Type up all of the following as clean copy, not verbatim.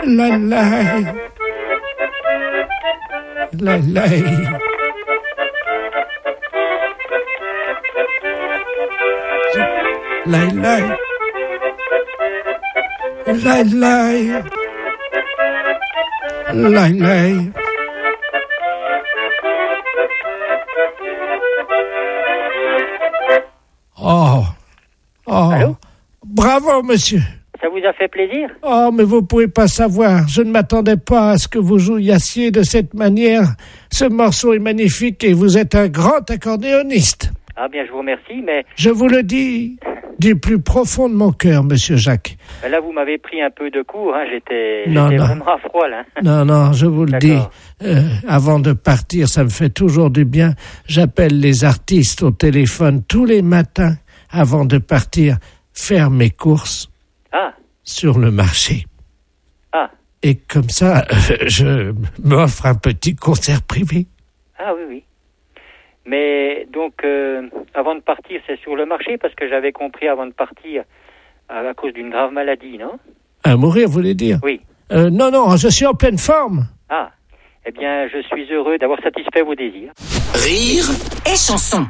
La la. La la. La la. La la. La la. Oh. Allô? Bravo, monsieur. Ça vous a fait plaisir? Oh, mais vous pouvez pas savoir. Je ne m'attendais pas à ce que vous jouissiez de cette manière. Ce morceau est magnifique et vous êtes un grand accordéoniste. Ah bien, je vous remercie, mais... Je vous le dis du plus profond de mon cœur, monsieur Jacques. Là, vous m'avez pris un peu de court, hein. J'étais Non. vraiment à froid, là. Non, je vous le dis. D'accord. Avant de partir, ça me fait toujours du bien. J'appelle les artistes au téléphone tous les matins avant de partir faire mes courses sur le marché. Et comme ça, je m'offre un petit concert privé. Ah oui. Mais donc, avant de partir, c'est sur le marché, parce que j'avais compris avant de partir, à cause d'une grave maladie, non? À mourir, vous voulez dire? Oui. Non, je suis en pleine forme. Ah, eh bien, je suis heureux d'avoir satisfait vos désirs. Rire et chanson.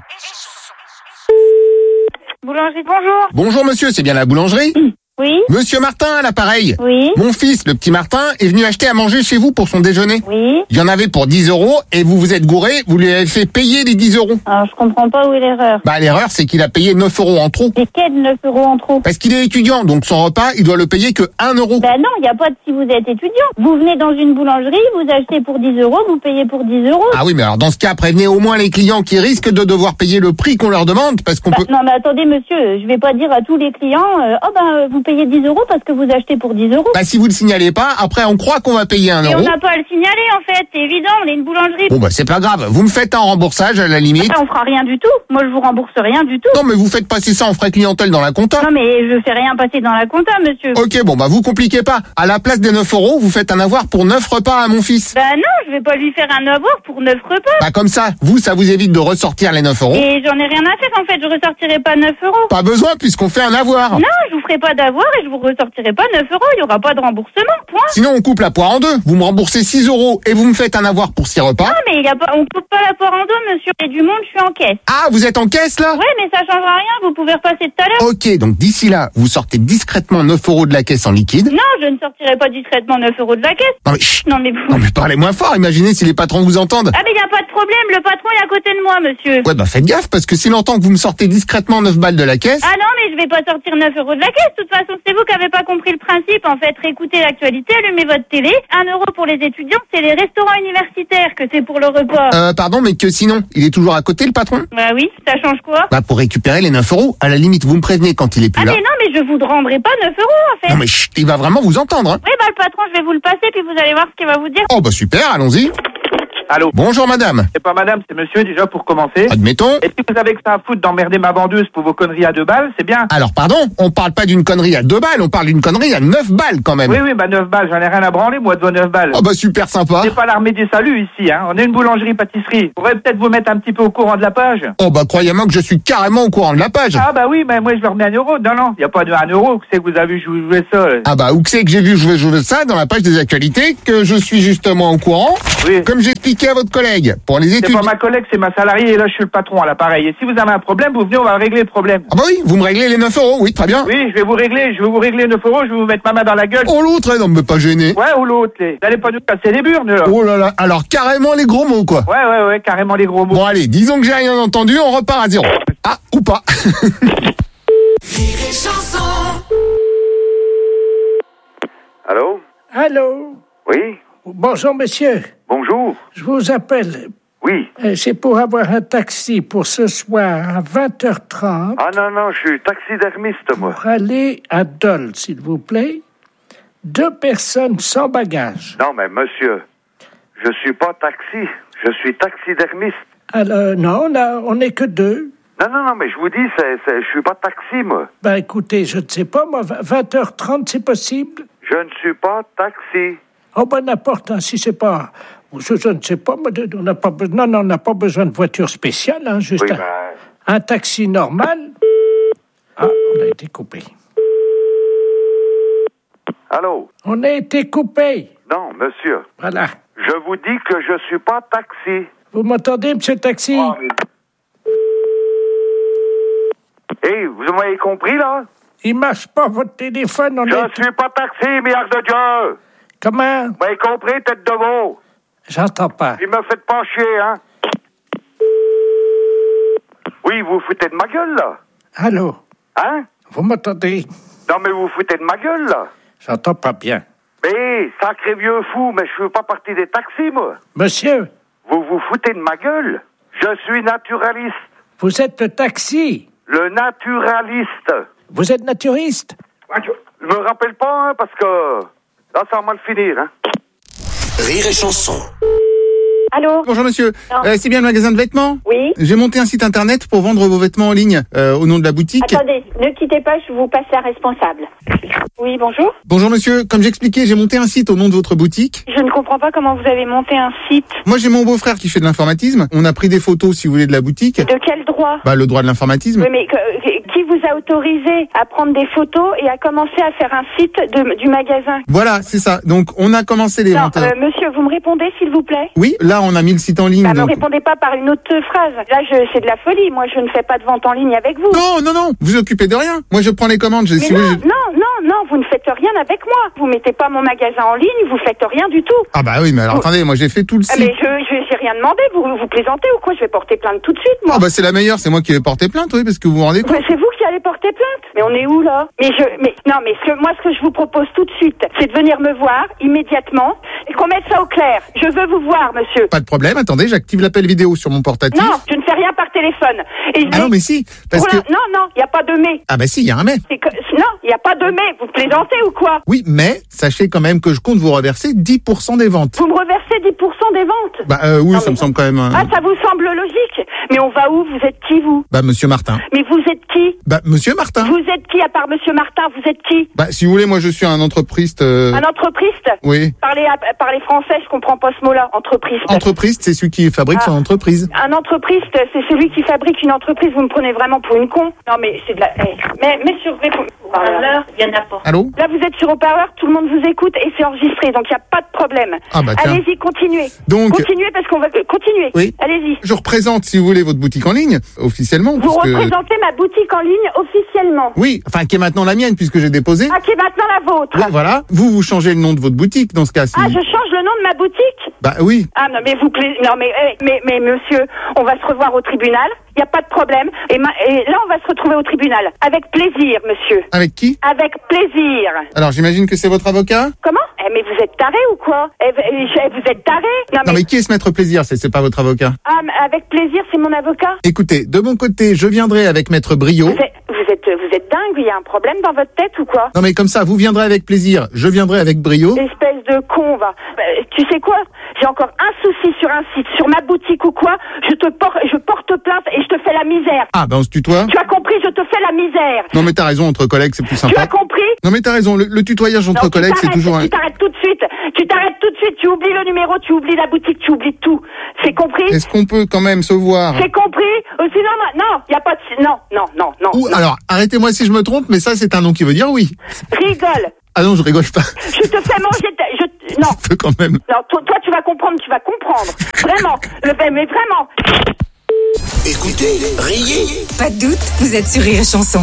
Boulangerie, bonjour. Bonjour monsieur, c'est bien la boulangerie? Oui. Monsieur Martin à l'appareil. Oui. Mon fils, le petit Martin, est venu acheter à manger chez vous pour son déjeuner. Oui. Il y en avait pour 10 € et vous vous êtes gouré, vous lui avez fait payer les 10 €. Alors, je comprends pas où est l'erreur. L'erreur, c'est qu'il a payé 9 € en trop. Et quel 9 € en trop? Parce qu'il est étudiant, donc son repas, il doit le payer que 1 €. Ben non, il n'y a pas de si vous êtes étudiant. Vous venez dans une boulangerie, vous achetez pour 10 €, vous payez pour 10 €. Ah oui, mais alors dans ce cas, prévenez au moins les clients qui risquent de devoir payer le prix qu'on leur demande, parce qu'on peut... Non, mais attendez, monsieur, je vais pas dire à tous les clients, vous payez 10 € parce que vous achetez pour 10 €. Si vous le signalez pas, après on croit qu'on va payer 1 Et on €. n'a pas à le signaler, en fait, c'est évident, on est une boulangerie. Bon c'est pas grave, vous me faites un remboursage à la limite. On fera rien du tout. Moi, je vous rembourse rien du tout. Non mais vous faites passer ça en frais clientèle dans la compta. Non, mais je fais rien passer dans la compta, monsieur. Ok, vous compliquez pas. À la place des 9 €, vous faites un avoir pour 9 repas à mon fils. Non, je vais pas lui faire un avoir pour 9 repas. Comme ça, ça vous évite de ressortir les 9 €. Et j'en ai rien à faire, en fait, je ressortirai pas 9 €. Pas besoin, puisqu'on fait un avoir. Non, je vous ferai pas d'avoir et je vous ressortirai pas 9 €. Il y aura pas de remboursement, point. Sinon, on coupe la poire en deux. Vous me remboursez 6 € et vous me faites un avoir pour 6 repas. Non, mais on coupe pas la poire en deux, monsieur. Il y a du monde, je suis en caisse. Ah, vous êtes en caisse, là? Ouais, mais ça changera rien, vous pouvez repasser tout à l'heure. Ok, donc d'ici là, vous sortez discrètement 9 € de la caisse en liquide. Non, je ne sortirai pas discrètement 9 € de la caisse. Non mais, chut. Non, mais vous... Non mais parlez moins fort, imaginez si les patrons vous entendent. Ah, mais y a pas de problème, le patron est à côté de moi, monsieur. Ouais, faites gaffe, parce que s'il entend que vous me sortez discrètement 9 balles de la caisse... Ah non, mais je vais pas sortir 9 € de la caisse. De toute façon, c'est vous qui avez pas compris le principe. En fait, réécoutez l'actualité, allumez votre télé. 1 € pour les étudiants, c'est les restaurants universitaires que c'est pour le repas. Pardon, mais que sinon, il est toujours à côté, le patron? Bah oui, ça change quoi? Pour récupérer les 9 €, à la limite, vous me prévenez quand il est plus là. Ah mais non, mais je vous rendrai pas 9 € en fait. Non mais chut, il va vraiment vous entendre, hein. Oui, le patron, je vais vous le passer, puis vous allez voir ce qu'il va vous dire. Oh super, allons-y. Allô? Bonjour madame. C'est pas madame, c'est monsieur déjà pour commencer. Admettons. Et si vous avez que ça à foutre d'emmerder ma vendeuse pour vos conneries à 2 balles, c'est bien. Alors pardon, on parle pas d'une connerie à 2 balles, on parle d'une connerie à 9 balles quand même. Oui, 9 balles, j'en ai rien à branler moi de vos 9 balles. Oh super sympa. C'est pas l'armée des saluts ici, hein. On est une boulangerie-pâtisserie. On pourrait peut-être vous mettre un petit peu au courant de la page. Oh croyez-moi que je suis carrément au courant de la page. Ah oui, mais moi je leur mets 1 €. Non, y a pas de 1 €, c'est que vous avez joué ça. Où que c'est que j'ai vu jouer ça dans la page des actualités, que je suis justement au courant. Oui. Comme j'expliquais à votre collègue, pour les études. C'est pas ma collègue, c'est ma salariée et là je suis le patron à l'appareil. Et si vous avez un problème, vous venez, on va régler le problème. Oui, vous me réglez les 9 €, oui, très bien. Oui, je vais vous régler 9 €, je vais vous mettre ma main dans la gueule. Oh l'autre, non, me pas gêné. Ouais, ou l'autre, vous allez pas nous casser les burnes là. Oh là là, alors carrément les gros mots quoi. Ouais, carrément les gros mots. Bon allez, disons que j'ai rien entendu, on repart à 0. Ah, ou pas. Allô? Allô? Oui? Bonjour, monsieur. Bonjour. Je vous appelle. Oui. C'est pour avoir un taxi pour ce soir à 20h30. Ah non, je suis taxidermiste, moi. Pour aller à Dole, s'il vous plaît. 2 personnes sans bagage. Non, mais monsieur, je suis pas taxi, je suis taxidermiste. Alors, non, on n'est que 2. Non, mais je vous dis, je suis pas taxi, moi. Écoutez, je ne sais pas, moi, 20h30, c'est possible? Je ne suis pas taxi. Oh, n'importe, hein, si c'est pas... Je ne sais pas, on n'a pas, on n'a pas besoin de voiture spéciale, hein, juste oui, un taxi normal. Ah, on a été coupé. Allô? On a été coupé. Non, monsieur. Voilà. Je vous dis que je suis pas taxi. Vous m'entendez, monsieur Taxi? Hey, vous m'avez compris, là? Il marche pas, votre téléphone. Je suis pas taxi, miracle de Dieu! Comment? Vous m'avez compris, tête de veau? J'entends pas. Il me fait pas chier, hein? Oui, vous foutez de ma gueule, là? Allô? Hein? Vous m'entendez? Non, mais vous foutez de ma gueule, là? J'entends pas bien. Mais, sacré vieux fou, mais je suis pas parti des taxis, moi. Monsieur? Vous vous foutez de ma gueule? Je suis naturaliste. Vous êtes le taxi? Le naturaliste. Vous êtes naturiste? Je me rappelle pas, hein, parce que là, ça va mal finir, hein. Rire et chanson. Allô? Bonjour monsieur, c'est bien le magasin de vêtements? Oui. J'ai monté un site internet pour vendre vos vêtements en ligne au nom de la boutique. Attendez, ne quittez pas, je vous passe la responsable. Oui, bonjour. Bonjour monsieur, comme j'expliquais, j'ai monté un site au nom de votre boutique. Je ne comprends pas comment vous avez monté un site. Moi j'ai mon beau-frère qui fait de l'informatisme. On a pris des photos, si vous voulez, de la boutique. De quel droit? Le droit de l'informatisme. Oui, mais qui vous a autorisé à prendre des photos et à commencer à faire un site du magasin? Voilà, c'est ça. Donc on a commencé les ventes. Monsieur, vous me répondez s'il vous plaît? Oui, là on a mis le site en ligne. Ne répondez pas par une autre phrase. Là, c'est de la folie. Moi, je ne fais pas de vente en ligne avec vous. Non, vous occupez de rien. Moi je prends les commandes. Non, vous ne faites rien avec moi. Vous mettez pas mon magasin en ligne, vous faites rien du tout. Ah bah oui, mais alors attendez, moi j'ai fait tout le site. Mais j'ai rien demandé, vous plaisantez ou quoi? Je vais porter plainte tout de suite, moi. Ah bah c'est la meilleure, c'est moi qui vais porter plainte, oui, parce que vous vous rendez compte. C'est vous qui allez porter plainte. Mais on est où là? Ce que je vous propose tout de suite, c'est de venir me voir immédiatement et qu'on mette ça au clair. Je veux vous voir, monsieur. Pas de problème, attendez, j'active l'appel vidéo sur mon portatif. Non, je ne fais rien par téléphone. Non, mais si, parce que... Non, il n'y a pas de mais. Ah bah si, il y a un mais. Non, il n'y a pas de mais. Vous plaisantez ou quoi? Oui, mais sachez quand même que je compte vous reverser 10% des ventes. Vous me reversez 10% des ventes? Oui, ça me semble quand même... ça vous semble logique? Mais on va où? Vous êtes qui, vous? Monsieur Martin. Mais vous êtes qui? Monsieur Martin. Vous êtes qui à part monsieur Martin? Vous êtes qui? Si vous voulez, moi je suis un entreprise... Un entreprise? Oui. Parlez français, je comprends pas ce mot-là. Entreprise. Entreprise, c'est celui qui fabrique son entreprise. Un entreprise, c'est celui qui fabrique une entreprise. Vous me prenez vraiment pour une con? Non, mais c'est de la... Mais sur haut-parleur, il y en a pas. Allô? Là, vous êtes sur haut-parleur, tout le monde vous écoute et c'est enregistré, donc il n'y a pas de problème. Ah bah tiens. Allez-y, continuez. Donc... Continuez parce qu'on va... Continuez. Oui. Allez-y. Je représente, si vous voulez, votre boutique en ligne, officiellement. Vous représentez ma boutique en ligne officiellement? Oui, qui est maintenant la mienne, puisque j'ai déposé. Qui est maintenant la vôtre. Oui, voilà. Vous changez le nom de votre boutique, dans ce cas-ci. Je change le nom de ma boutique? Oui. Non, mais non, mais monsieur, on va se revoir au tribunal. Il n'y a pas de problème. Et là, on va se retrouver au tribunal. Avec plaisir, monsieur. Avec qui? Avec plaisir. Alors, j'imagine que c'est votre avocat? Comment? Mais vous êtes taré ou quoi? Vous êtes taré? Non, mais qui est ce maître plaisir? C'est pas votre avocat? Avec plaisir, c'est mon avocat. Écoutez, de mon côté, je viendrai avec maître Brio. Vous êtes dingue? Il y a un problème dans votre tête ou quoi? Non, mais comme ça, vous viendrez avec plaisir, je viendrai avec brio. Espèce de con, va. Tu sais quoi? J'ai encore un souci sur un site, sur ma boutique ou quoi, je porte plainte et je te fais la misère. On se tutoie? Tu as compris, je te fais la misère. Non, mais t'as raison, entre collègues, c'est plus sympa. Tu as compris? Non, mais t'as raison, le tutoyage entre collègues, c'est toujours... Tu t'arrêtes tout de suite. Tu oublies le numéro, tu oublies la boutique, tu oublies tout. C'est compris? Est-ce qu'on peut quand même se voir? C'est compris? Sinon, non, il n'y a pas de... Non. Alors, arrêtez-moi si je me trompe, mais ça, c'est un nom qui veut dire oui. Rigole. Ah non, je rigole pas. Je te fais manger... Non. Je peux quand même. Non, toi, tu vas comprendre. Vraiment. Mais vraiment. Écoutez, riez. Pas de doute, vous êtes sur Rire et Chanson.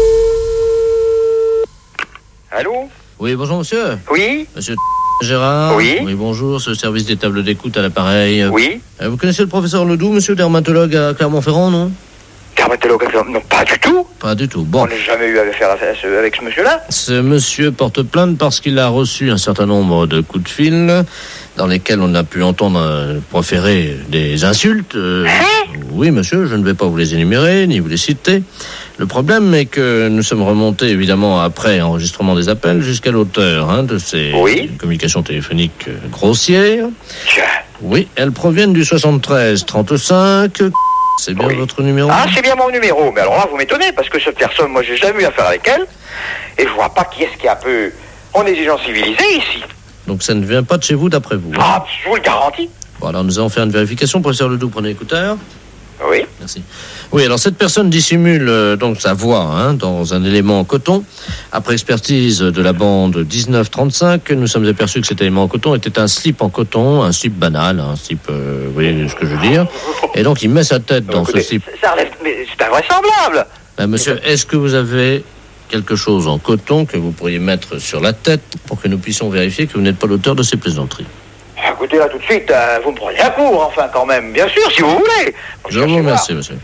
Allô? Oui, bonjour monsieur. Oui? Monsieur Gérard. Oui. Oui, bonjour, ce service des tables d'écoute à l'appareil. Oui. Vous connaissez le professeur Ledoux, monsieur dermatologue à Clermont-Ferrand, non? Dermatologue à Clermont? Non, pas du tout. Pas du tout, bon. On n'a jamais eu à faire avec ce monsieur-là. Ce monsieur porte plainte parce qu'il a reçu un certain nombre de coups de fil dans lesquels on a pu entendre proférer des insultes. Oui, monsieur, je ne vais pas vous les énumérer, ni vous les citer. Le problème est que nous sommes remontés, évidemment, après enregistrement des appels, jusqu'à l'auteur de ces communications téléphoniques grossières. Oui, elles proviennent du 73-35. C'est bien votre numéro? C'est bien mon numéro. Mais alors là, vous m'étonnez, parce que cette personne, moi, j'ai jamais eu affaire avec elle. Et je vois pas qui est-ce qui est un peu... On est des gens civilisés, ici. Donc ça ne vient pas de chez vous, d'après vous? Je vous le garantis. Bon, alors nous allons faire une vérification. Professeur Ledoux, prenez l'écouteur. Oui. Merci. Oui, alors cette personne dissimule donc sa voix dans un élément en coton. Après expertise de la bande 1935, nous sommes aperçus que cet élément en coton était un slip en coton, un slip banal, un slip, vous voyez ce que je veux dire. Et donc il met sa tête dans ce slip. Ça relève, mais c'est invraisemblable. Monsieur, est-ce que vous avez quelque chose en coton que vous pourriez mettre sur la tête pour que nous puissions vérifier que vous n'êtes pas l'auteur de ces plaisanteries? Écoutez, là, tout de suite, vous me prenez à court, enfin, quand même. Bien sûr, si vous voulez. Je vous remercie, monsieur.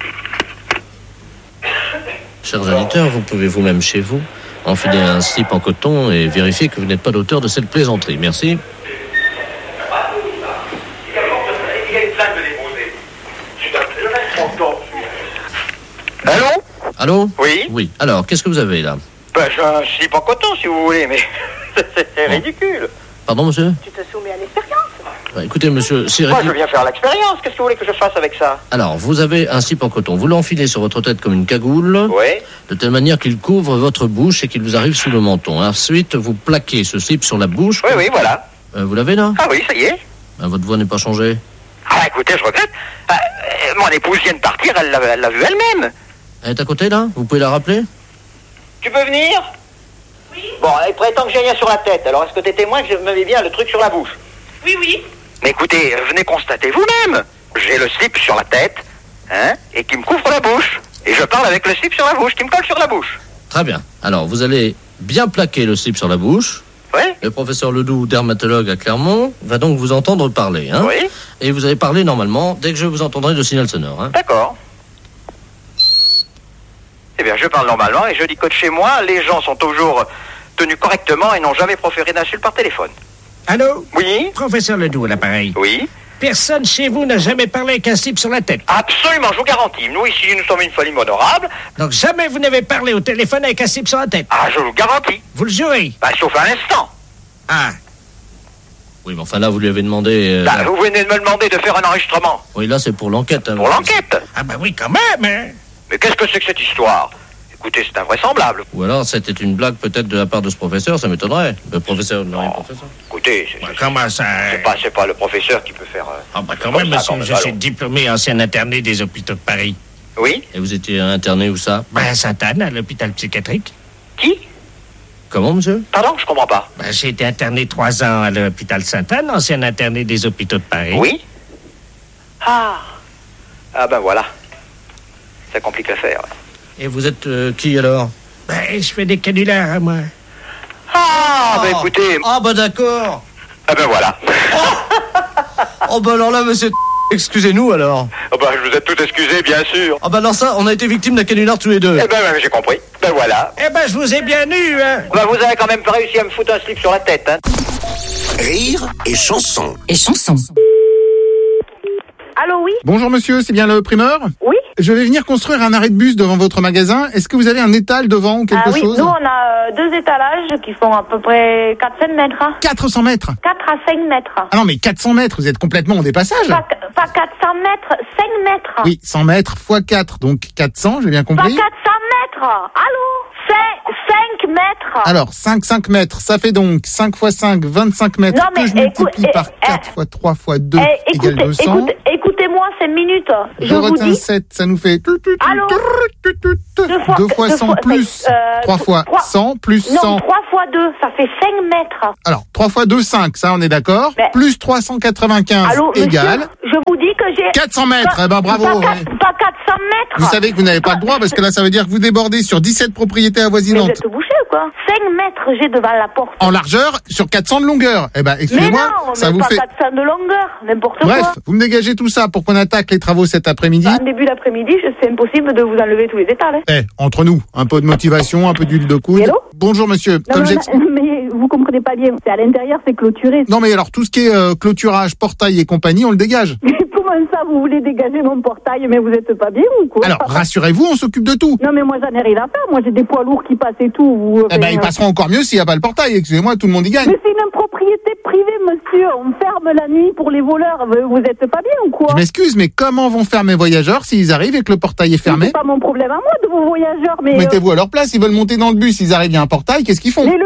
Chers auditeurs, vous pouvez vous-même chez vous enfiler un slip en coton et vérifier que vous n'êtes pas l'auteur de cette plaisanterie. Merci. Allô? Allô? Oui? Oui. Alors, qu'est-ce que vous avez là? J'ai un slip en coton, si vous voulez, mais c'est ridicule. Pardon, monsieur? Tu te soumets à l'expérience. Écoutez, monsieur, c'est moi, je viens faire l'expérience. Qu'est-ce que vous voulez que je fasse avec ça? Alors, vous avez un slip en coton. Vous l'enfilez sur votre tête comme une cagoule. Oui. De telle manière qu'il couvre votre bouche et qu'il vous arrive sous le menton. Ensuite, vous plaquez ce slip sur la bouche. Oui, voilà. Vous l'avez là? Ah oui, ça y est. Votre voix n'est pas changée. Ah, écoutez, je regrette. Mon épouse vient de partir, elle l'a vu elle-même. Elle est à côté, là? Vous pouvez la rappeler? Tu peux venir? Oui. Bon, il prétend que j'ai rien sur la tête. Alors, est-ce que t'es témoin que je me mets bien le truc sur la bouche? Oui, oui. Mais écoutez, venez constater vous-même. J'ai le slip sur la tête, et qui me couvre la bouche. Et je parle avec le slip sur la bouche, qui me colle sur la bouche. Très bien. Alors, vous allez bien plaquer le slip sur la bouche. Oui. Le professeur Ledoux, dermatologue à Clermont, va donc vous entendre parler. Oui. Et vous allez parler normalement dès que je vous entendrai le signal sonore. D'accord. Eh bien, je parle normalement et je dis que de chez moi, les gens sont toujours tenus correctement et n'ont jamais proféré d'insultes par téléphone. Allô? Oui? Professeur Ledoux, à l'appareil. Oui? Personne chez vous n'a jamais parlé avec un slip sur la tête. Absolument, je vous garantis. Nous, ici, nous sommes une famille honorable. Donc jamais vous n'avez parlé au téléphone avec un slip sur la tête. Ah, je vous garantis. Vous le jurez? Sauf un instant. Ah. Oui, mais enfin là, vous lui avez demandé... Vous venez de me demander de faire un enregistrement. Oui, là, c'est pour l'enquête. Pour l'enquête? Ah bah oui, quand même, Mais qu'est-ce que c'est que cette histoire? Écoutez, c'est invraisemblable. Ou alors, c'était une blague peut-être de la part de ce professeur, ça m'étonnerait. Le professeur, non, le professeur. Écoutez, comment ça? C'est pas le professeur qui peut faire... Ah bah quand même, monsieur, je suis diplômé ancien interné des hôpitaux de Paris. Oui? Et vous étiez interné où ça? À Sainte-Anne, à l'hôpital psychiatrique. Qui? Comment, monsieur? Pardon, je comprends pas. J'ai été interné 3 ans à l'hôpital Sainte-Anne, ancien interné des hôpitaux de Paris. Oui? Ah ben voilà. Ça complique l'affaire. Et vous êtes qui alors? Je fais des canulars, moi. Ben écoutez... Ah ben d'accord. Ah ben voilà. Oh ben alors là, monsieur... Excusez-nous alors. Je vous ai tout excusé, bien sûr. Ah ben alors ça, on a été victimes d'un canular tous les deux. Eh ben j'ai compris. Ben voilà. Je vous ai bien eu, vous avez quand même pas réussi à me foutre un slip sur la tête, Rire et chanson. Et chanson. Allô, oui? Bonjour monsieur, c'est bien le primeur? Oui. Je vais venir construire un arrêt de bus devant votre magasin. Est-ce que vous avez un étal devant ou quelque chose? Nous on a 2 étalages qui font à peu près 400 mètres. 400 mètres? 4 à 5 mètres. Ah non, mais 400 mètres, vous êtes complètement en dépassage. Pas 400 mètres, 5 mètres. Oui, 100 mètres x 4, donc 400, j'ai bien compris. Pas 400 mètres. Allô? 5 mètres. Alors, 5 mètres, ça fait donc 5 x 5, 25 mètres, non, mais que je multiplie par 4 x 3 x 2 égale 200. Écoutez-moi 5 minutes. Je retiens 7, ça nous fait... Allô? 2 fois 100 plus 3 fois 100 plus 100. Non, 3 fois 2, ça fait 5 mètres. Alors, 3 fois 2, 5, ça on est d'accord. Plus 395 égale... Monsieur, je vous dis que j'ai... 400 mètres, bravo. Pas 400 mètres. Vous savez que vous n'avez pas le droit, parce que là ça veut dire que vous débordez sur 17 propriétés avoisinantes. Mais vous êtes bouché ou quoi? 5 mètres j'ai devant la porte. En largeur, sur 400 de longueur. Excusez-moi, ça vous fait... pas 400 de longueur, n'importe quoi. Bref, vous me dégagez tout ça pour qu'on attaque les travaux cet après-midi. En début d'après-midi, c'est impossible de vous enlever tous les étals. Entre nous, un peu de motivation, un peu d'huile de coude. Hello? Bonjour monsieur. Mais vous comprenez pas bien, c'est à l'intérieur, c'est clôturé. Non mais alors, tout ce qui est clôturage, portail et compagnie, on le dégage. Comment ça, vous voulez dégager mon portail, mais vous êtes pas bien ou quoi? Alors, rassurez-vous, on s'occupe de tout. Non mais moi j'en ai rien à faire, moi j'ai des poids lourds qui passent et tout. Ils passeront encore mieux s'il n'y a pas le portail, excusez-moi, tout le monde y gagne. Mais c'est une propriété privée, monsieur, on ferme la nuit pour les voleurs, vous êtes pas bien ou quoi? Je m'excuse, mais comment vont faire mes voyageurs s'ils arrivent et que le portail est fermé? C'est pas mon problème à moi de vos voyageurs, mais... Mettez-vous à leur place, ils veulent monter dans le bus, ils arrivent, il y a un portail, qu'est-ce qu'ils font? Mais le bus,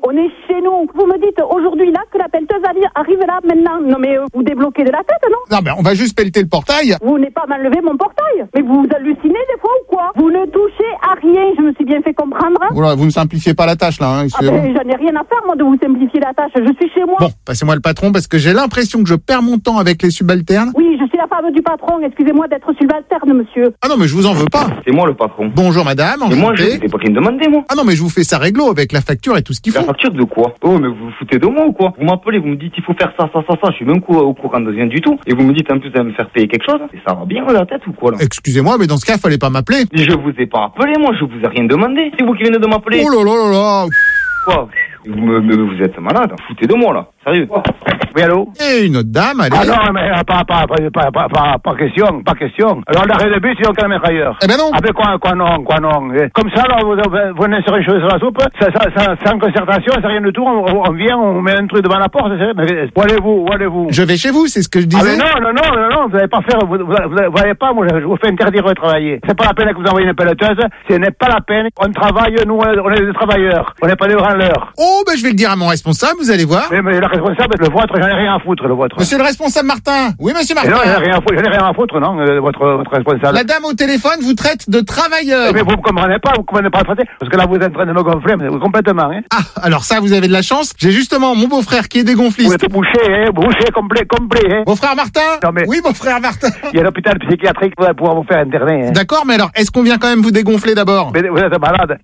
On est chez nous. Vous me dites aujourd'hui là que la pelleteuse arrive là maintenant. Non mais vous débloquez de la tête, non? Non, mais on va juste pelleter le portail. Vous n'avez pas m'enlevé mon portail. Mais vous hallucinez des fois ou quoi? Vous ne touchez à rien, je me suis bien fait comprendre. Oula, vous ne simplifiez pas la tâche, là. Ah ben, j'en ai rien à faire, moi, de vous simplifier la tâche. Je suis chez moi. Bon, passez-moi le patron, parce que j'ai l'impression que je perds mon temps avec les subalternes. Oui, je suis la femme du patron. Excusez-moi d'être subalterne, monsieur. Ah non, mais je vous en veux pas. C'est moi le patron. Bonjour, madame. Et moi, je n'ai pas rien demandé, moi. Ah non, mais je vous fais ça réglo avec la facture et tout ce qu'il faut. La facture de quoi? Oh, mais vous vous foutez de moi ou quoi? Vous m'appelez, vous me dites il faut faire ça. Je suis même au courant de rien du tout. Et vous me dites en plus de me faire payer quelque chose. Et ça va bien la tête ou quoi, là? Excusez-moi, mais dans ce cas, fallait pas m'appeler. Je vous ai pas appelé, moi. Je vous ai rien demandé. C'est vous qui venez de m'appeler. Oh là là là là. Quoi? Vous êtes malade. Foutez de moi, là. Sérieux. Oui, allô? Et une autre dame, allez. Ah non, mais pas question. Alors, l'arrêt de bus, ils ont qu'à le mettre ailleurs. Eh ben non. Ah ben quoi non. Comme ça, là, vous venez sur une chose sur la soupe, sans concertation, c'est rien du tout, on vient, on met un truc devant la porte, mais où allez-vous? Je vais chez vous, c'est ce que je disais. Ah mais non, vous n'allez pas faire, vous voyez pas, moi, je vous fais interdire de travailler. C'est pas la peine que vous envoyez une pelleteuse, ce n'est pas la peine, on travaille, nous, on est des travailleurs, on n'est pas des branleurs. Oh, ben je vais le dire à mon responsable, vous allez voir. Mais le responsable, le vôtre, j'en ai rien à foutre, le vôtre. Monsieur le responsable Martin. Oui, monsieur Martin. Non, j'en ai rien à foutre, non, votre responsable. La dame au téléphone vous traite de travailleur. Mais vous ne comprenez pas le traiter, parce que là, vous êtes en train de me gonfler, mais complètement, hein. Ah, alors ça, vous avez de la chance. J'ai justement mon beau-frère qui est dégonfliste. Vous êtes bouché, complet, hein. Beau-frère Martin? Non, mais... Oui, beau-frère Martin. Il y a l'hôpital psychiatrique qui va pouvoir vous faire interner, hein. D'accord, mais alors, est-ce qu'on vient quand même vous dégonfler d'abord? Mais vous êtes malade.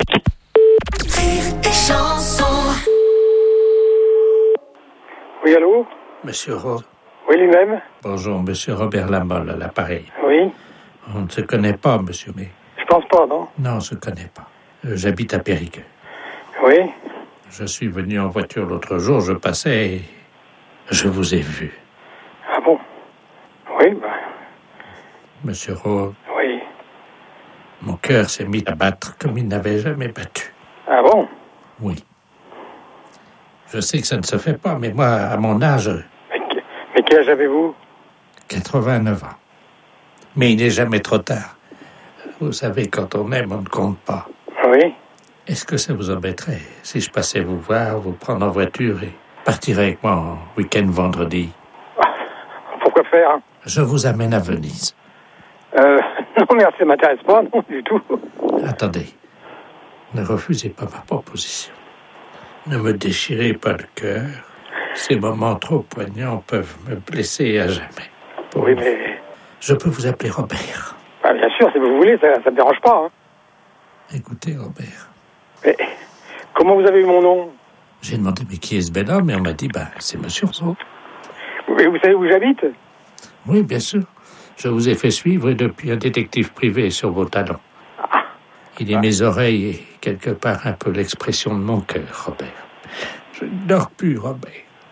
Oui, allô? Monsieur Rowe. Oui, lui-même. Bonjour, monsieur Robert Lamolle, à l'appareil. Oui. On ne se connaît pas, monsieur, mais... Je pense pas, non? Non, on ne se connaît pas. J'habite à Périgueux. Oui. Je suis venu en voiture l'autre jour, je passais et je vous ai vu. Ah bon? Oui, ben... Monsieur Rowe. Oui. Mon cœur s'est mis à battre comme il n'avait jamais battu. Ah bon? Oui. Je sais que ça ne se fait pas, mais moi, à mon âge... Mais quel âge avez-vous? 89 ans. Mais il n'est jamais trop tard. Vous savez, quand on aime, on ne compte pas. Oui. Est-ce que ça vous embêterait si je passais vous voir, vous prendre en voiture et partir avec moi en week-end vendredi? Pourquoi faire? Je vous amène à Venise. Non, merci, ça m'intéresse pas, non, du tout. Attendez. Ne refusez pas ma proposition. Ne me déchirez pas le cœur. Ces moments trop poignants peuvent me blesser à jamais. Oui, mais... Je peux vous appeler Robert. Ah, bien sûr, si vous voulez, ça me dérange pas, hein. Écoutez, Robert. Mais comment vous avez eu mon nom? J'ai demandé, mais qui est ce bel homme? Et on m'a dit, c'est monsieur Rowe. Mais vous savez où j'habite? Oui, bien sûr. Je vous ai fait suivre depuis un détective privé sur vos talons. Il est mes oreilles et quelque part un peu l'expression de mon cœur, Robert. Je ne dors plus, Robert.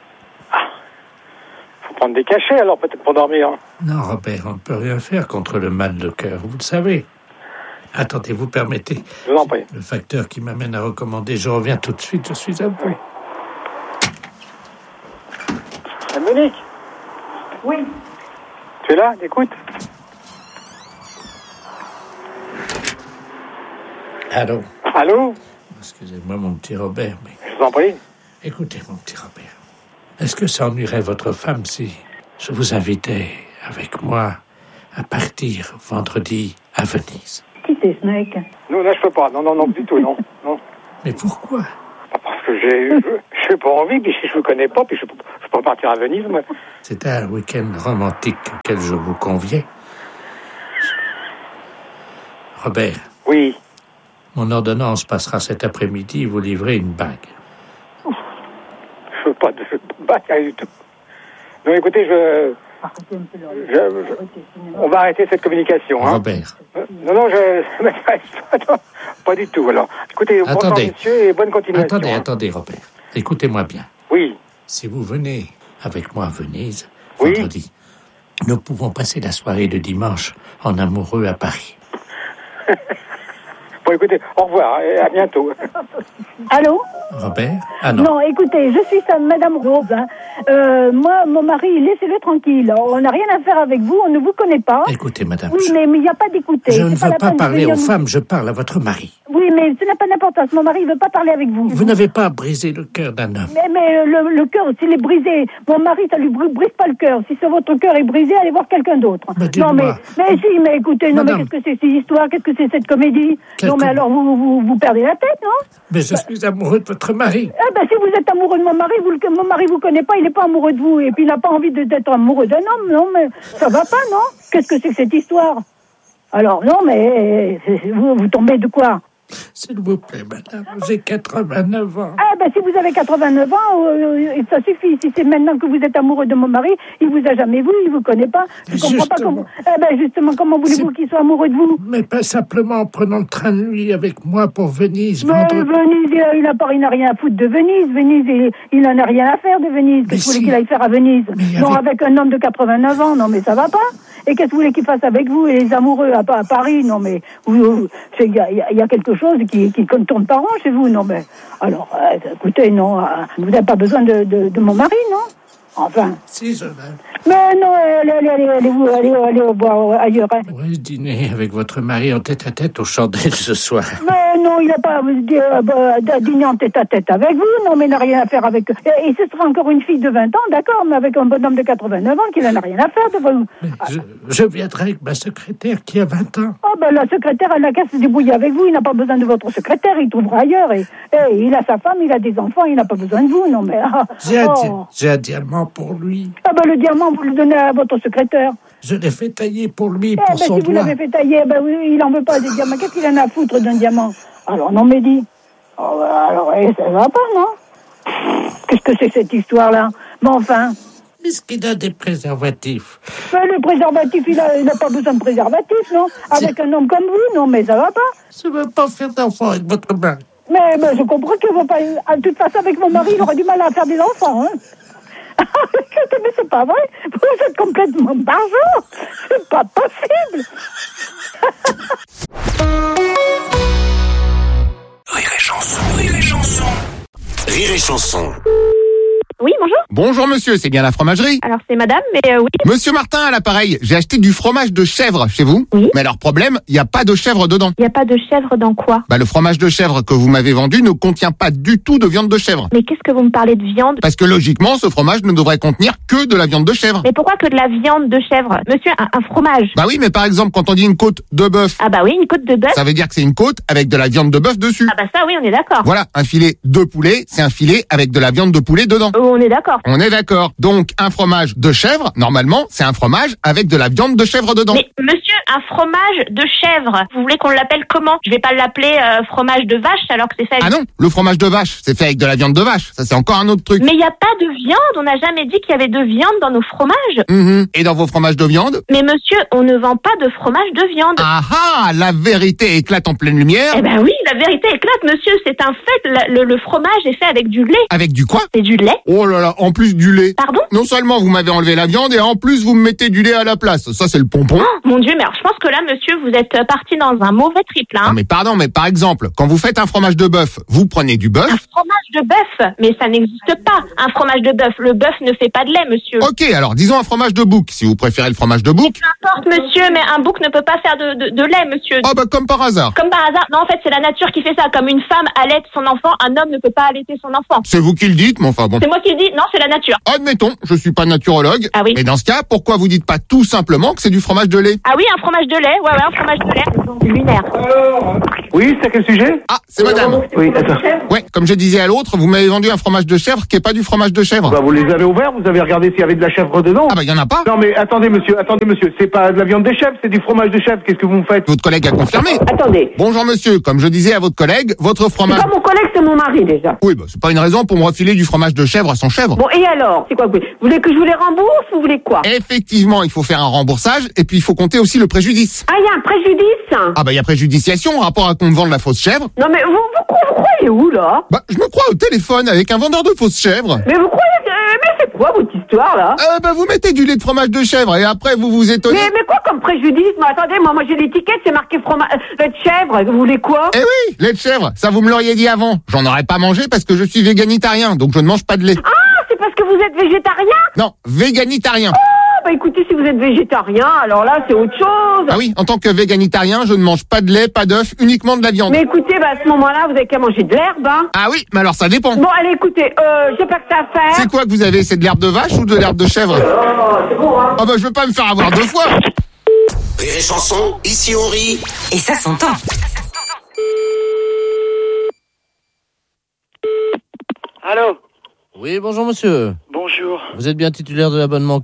Faut prendre des cachets alors, peut-être pour dormir. Non, Robert, on ne peut rien faire contre le mal de cœur, vous le savez. Attendez, vous permettez? Je vous en prie. Le facteur qui m'amène à recommander, je reviens tout de suite, je suis à vous. Monique? Oui. Tu es là? Écoute. Allô? Allô? Excusez-moi, mon petit Robert, mais... Je vous en prie. Écoutez, mon petit Robert, est-ce que ça ennuierait votre femme si je vous invitais avec moi à partir vendredi à Venise? Qui c'est, Snake? Non, là, je peux pas. Non, du tout, non. Mais pourquoi? Parce que j'ai pas envie, puis je vous connais pas, puis je peux pas partir à Venise, moi. C'est un week-end romantique auquel je vous conviens. Robert. Oui. Mon ordonnance passera cet après-midi, vous livrez une bague. Je veux pas de bague du tout. Non, écoutez, on va arrêter cette communication. Hein. Robert. Non, je m'intéresse pas. Non, pas du tout, alors. Écoutez, bonsoir, messieurs, et bonne continuation. Attendez, Robert. Écoutez-moi bien. Oui. Si vous venez avec moi à Venise, vendredi, nous pouvons passer la soirée de dimanche en amoureux à Paris. Bon, écoutez, au revoir, et à bientôt. Allô? Robert? Ah non. Non, écoutez, je suis Madame Rose. Moi, mon mari, laissez-le tranquille. On n'a rien à faire avec vous, on ne vous connaît pas. Écoutez, madame. Oui, mais il n'y a pas d'écouter. Je ne veux pas parler aux femmes, je parle à votre mari. Oui, mais ce n'a pas d'importance. Mon mari ne veut pas parler avec vous. Vous n'avez pas brisé le cœur d'un homme. Mais le cœur, s'il est brisé, mon mari, ça lui brise pas le cœur. Si votre cœur est brisé, allez voir quelqu'un d'autre. Non, mais écoutez, non, mais qu'est-ce que c'est cette histoire? Qu'est-ce que c'est cette comédie? Non, mais alors vous perdez la tête, non? Mais je suis amoureux de votre mari. Eh ben, si vous êtes amoureux de mon mari, mon mari vous connaît pas, il n'est pas amoureux de vous. Et puis, il n'a pas envie d'être amoureux d'un homme, non? Mais ça va pas, non? Qu'est-ce que c'est que cette histoire? Alors, non, mais vous tombez de quoi? S'il vous plaît, madame, j'ai 89 ans. Ah, ben, si vous avez 89 ans, ça suffit. Si c'est maintenant que vous êtes amoureux de mon mari, il vous a jamais vu, il vous connaît pas. Je comprends pas comment. Eh ben, justement, comment voulez-vous qu'il soit amoureux de vous? Mais pas simplement en prenant le train de nuit avec moi pour Venise. Mais Venise, il n'a rien à foutre de Venise. Venise, il n'en a rien à faire de Venise. Qu'est-ce que vous voulez qu'il aille faire à Venise? Non, avec un homme de 89 ans, non, mais ça va pas. Et qu'est-ce que vous voulez qu'il fasse avec vous et les amoureux à Paris? Non, mais il y a quelque chose qui ne tourne pas rond chez vous. Non, mais alors, écoutez, non, vous n'avez pas besoin de mon mari, non? Enfin. Si, je l'aime. Mais non, allez boire ailleurs. Hein. Oui, dîner avec votre mari en tête-à-tête aux chandelles ce soir. Mais non, il n'a pas dîner en tête-à-tête avec vous. Non, mais il n'a rien à faire avec... Et ce sera encore une fille de 20 ans, d'accord, mais avec un bonhomme de 89 ans qui n'en a rien à faire de vous. Je viendrai avec ma secrétaire qui a 20 ans. Oh, ben la secrétaire, elle n'a qu'à se débrouiller avec vous. Il n'a pas besoin de votre secrétaire, il trouvera ailleurs. Et il a sa femme, il a des enfants, il n'a pas besoin de vous. Non, mais... J'ai un diamant pour lui. Ah ben le diamant, vous le donnez à votre secrétaire. Je l'ai fait tailler pour lui, pour son doigt. Si vous l'avez fait tailler, ben oui, il n'en veut pas des diamants. Qu'est-ce qu'il en a à foutre d'un diamant? Alors non, mais dis. Alors, ça va pas, non? Qu'est-ce que c'est cette histoire-là? Mais enfin... Est-ce qu'il a des préservatifs? Ben, le préservatif, il n'a pas besoin de préservatif, non? Avec un homme comme vous, non, mais ça va pas. Je ne veux pas faire d'enfant avec votre mari. Mais je comprends qu'il ne veut pas... De toute façon, avec mon mari, il aurait du mal à faire des enfants, hein? Mais c'est pas vrai. Vous êtes complètement barjot. C'est pas possible. Rire et chanson, rire et chanson. Rire et chanson. Oui, bonjour. Bonjour monsieur, c'est bien la fromagerie? Alors c'est madame, mais oui. Monsieur Martin à l'appareil, j'ai acheté du fromage de chèvre chez vous. Oui. Mais alors problème, il n'y a pas de chèvre dedans. Il n'y a pas de chèvre dans quoi? Le fromage de chèvre que vous m'avez vendu ne contient pas du tout de viande de chèvre. Mais qu'est-ce que vous me parlez de viande? Parce que logiquement, ce fromage ne devrait contenir que de la viande de chèvre. Mais pourquoi que de la viande de chèvre? Monsieur, un fromage. Bah oui, mais par exemple, quand on dit une côte de bœuf. Ah bah oui, une côte de bœuf. Ça veut dire que c'est une côte avec de la viande de bœuf dessus. Ah bah ça oui, on est d'accord. Voilà, un filet de poulet, c'est un filet avec de la viande de poulet dedans. On est d'accord. On est d'accord. Donc, un fromage de chèvre, normalement, c'est un fromage avec de la viande de chèvre dedans. Mais monsieur, un fromage de chèvre, vous voulez qu'on l'appelle comment? Je vais pas l'appeler fromage de vache alors que c'est fait avec... Ah non, le fromage de vache, c'est fait avec de la viande de vache. Ça, c'est encore un autre truc. Mais il n'y a pas de viande, on n'a jamais dit qu'il y avait de viande dans nos fromages. Et dans vos fromages de viande? Mais monsieur, on ne vend pas de fromage de viande. Ah ah, la vérité éclate en pleine lumière. Eh ben oui, la vérité éclate, monsieur, c'est un fait. Le fromage est fait avec du lait. Avec du quoi? C'est du lait. Oh là là, en plus du lait. Pardon? Non seulement vous m'avez enlevé la viande et en plus vous me mettez du lait à la place. Ça, c'est le pompon. Oh, mon Dieu, mais alors, je pense que là, monsieur, vous êtes parti dans un mauvais trip, là. Non, mais pardon, mais par exemple, quand vous faites un fromage de bœuf, vous prenez du bœuf. Un fromage de bœuf? Mais ça n'existe pas. Un fromage de bœuf. Le bœuf ne fait pas de lait, monsieur. Ok, alors disons un fromage de bouc, si vous préférez le fromage de bouc. Peu importe, monsieur, mais un bouc ne peut pas faire de lait, monsieur. Ah bah comme par hasard. Comme par hasard? Non, en fait, c'est la nature qui fait ça. Comme une femme allaite son enfant, un homme ne peut pas allaiter son enfant. C'est vous qui le dites, mais enfin bon. C'est moi qui le dis? Non, c'est la nature. Admettons, je suis pas naturologue. Ah oui. Mais dans ce cas, pourquoi vous dites pas tout simplement que c'est du fromage de lait? Ah oui, un fromage de lait. Ouais, un fromage de lait. Lunaire. Oui, c'est à quel sujet? Ah, c'est madame. Oui, attends. Ouais, comme je disais à l'autre, vous m'avez vendu un fromage de chèvre qui est pas du fromage de chèvre. Bah, vous les avez ouverts, vous avez regardé s'il y avait de la chèvre dedans? Ah bah, y en a pas. Non, mais attendez, monsieur, c'est pas de la viande de chèvre, c'est du fromage de chèvre, qu'est-ce que vous me faites? Votre collègue a confirmé. Attendez. Bonjour monsieur, comme je disais à votre collègue, votre fromage... C'est pas mon collègue, c'est mon mari, déjà. Oui, bah, c'est pas une raison pour me refiler du fromage de chèvre sans chèvre. Bon, et alors? C'est quoi? Vous voulez que je vous les rembourse ou vous voulez quoi? Effectivement, il faut faire un remboursage et puis il faut compter aussi le préjudice. Ah, il y a un préjudice? Ah bah, il y a préjudiciation en rapport à qu'on me vende la fausse chèvre. Non, mais vous croyez où, là? Bah, je me crois au téléphone avec un vendeur de fausses chèvres. Mais vous croyez... Mais c'est quoi votre histoire, là? Bah, vous mettez du lait de fromage de chèvre et après vous vous étonnez. Mais quoi comme préjudice. Mais attendez, moi j'ai l'étiquette, c'est marqué lait de chèvre. Vous voulez quoi? Eh oui, lait de chèvre. Ça, vous me l'auriez dit avant. J'en aurais pas mangé parce que je suis véganitarien, donc je ne mange pas de lait. Ah, c'est parce que vous êtes végétarien? Non, véganitarien. Bah écoutez, si vous êtes végétarien, alors là, c'est autre chose. Ah oui, en tant que végétarien, je ne mange pas de lait, pas d'œufs, uniquement de la viande. Mais écoutez, à ce moment-là, vous avez qu'à manger de l'herbe, hein. Ah oui, mais alors ça dépend. Bon, allez, écoutez, j'ai pas que ça à faire. C'est quoi que vous avez? C'est de l'herbe de vache ou de l'herbe de chèvre? C'est bon, hein. Ah bah je veux pas me faire avoir 2 fois. Rire et chanson, ici on rit. Et ça s'entend. Allô? Oui, bonjour monsieur. Bonjour. Vous êtes bien titulaire de l'abonnement?